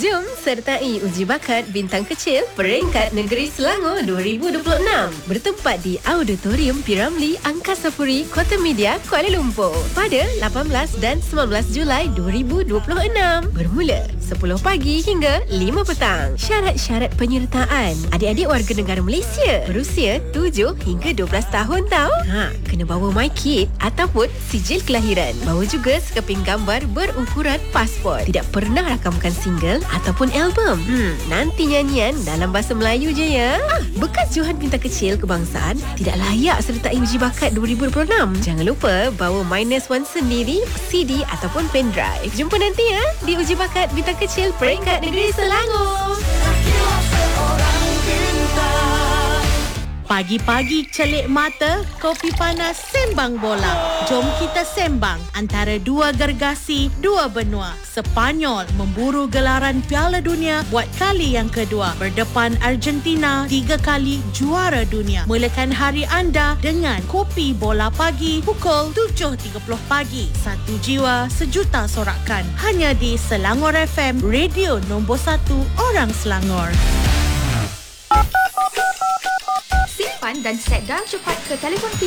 Jom sertai uji bakat bintang kecil peringkat negeri Selangor 2026 bertempat di Auditorium Piramli Angkasa Puri, Kota Media, Kuala Lumpur pada 18 dan 19 Julai 2026 bermula 10 pagi hingga 5 petang. Syarat-syarat penyertaan: adik-adik warga negara Malaysia berusia 7 hingga 12 tahun tau. Kena bawa MyKid ataupun sijil kelahiran. Bawa juga sekeping gambar berukuran pasport. Tidak pernah rakamkan single ataupun album. Nanti nyanyian dalam bahasa Melayu je ya. Bekas Johan Bintang Kecil Kebangsaan tidak layak sertai uji bakat 2026. Jangan lupa bawa -1 sendiri, CD ataupun pendrive. Jumpa nanti ya di uji bakat Bintang Kecil peringkat negeri Selangor. Pagi-pagi celik mata, kopi panas sembang bola. Jom kita sembang antara dua gergasi, dua benua. Sepanyol memburu gelaran Piala Dunia buat kali yang kedua. Berdepan Argentina 3 kali juara dunia. Mulakan hari anda dengan kopi bola pagi pukul 7.30 pagi. Satu jiwa, sejuta sorakan. Hanya di Selangor FM, radio nombor 1 orang Selangor. Simpan dan set dal cepat ke telefon